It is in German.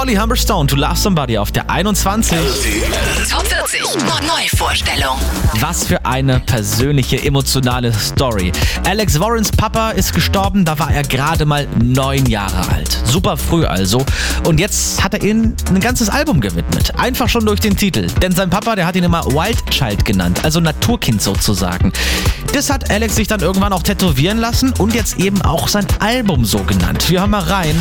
Charlie Humberstone, To Love Somebody auf der 21. Top 40 Neuvorstellung. Was für eine persönliche, emotionale Story. Alex Warrens Papa ist gestorben, da war er gerade mal 9 Jahre alt. Super früh also. Und jetzt hat er ihm ein ganzes Album gewidmet. Einfach schon durch den Titel. Denn sein Papa, der hat ihn immer Wild Child genannt, also Naturkind sozusagen. Das hat Alex sich dann irgendwann auch tätowieren lassen und jetzt eben auch sein Album so genannt. Wir hören mal rein.